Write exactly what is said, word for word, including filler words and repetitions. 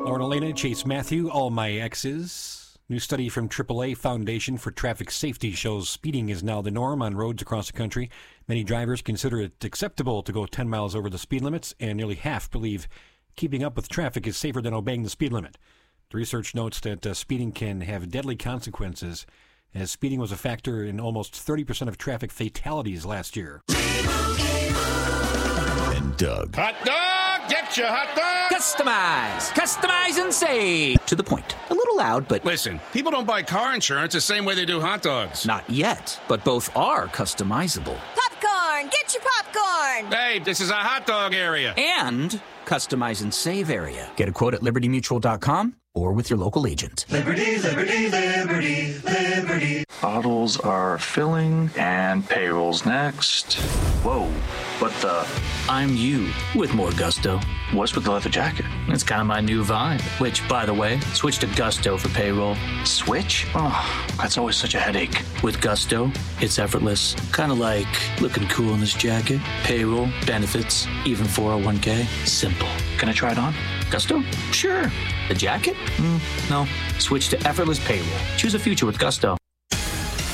Lauren Elena, Chase Matthew, all my exes. New study from triple A Foundation for Traffic Safety shows speeding is now the norm on roads across the country. Many drivers consider it acceptable to go ten miles over the speed limits, and nearly half believe keeping up with traffic is safer than obeying the speed limit. The research notes that uh, speeding can have deadly consequences, as speeding was a factor in almost thirty percent of traffic fatalities last year. And Doug. Hot dog! Get your hot dog! Customize! Customize and save! To the point. A little loud, but... Listen, people don't buy car insurance the same way they do hot dogs. Not yet, but both are customizable. Popcorn! Get your popcorn! Hey, this is a hot dog area. And customize and save area. Get a quote at liberty mutual dot com or with your local agent. Liberty, liberty, liberty, liberty. Bottles are filling and payroll's next. Whoa, what the? I'm you with more gusto. What's with the leather jacket? It's kind of my new vibe. Which, by the way, switch to Gusto for payroll. Switch? Oh, that's always such a headache. With Gusto, it's effortless. Kind of like looking cool in this jacket. Payroll, benefits, even four oh one k. Simple. Can I try it on? Gusto? Sure. The jacket? Mm, no. Switch to effortless payroll. Choose a future with Gusto.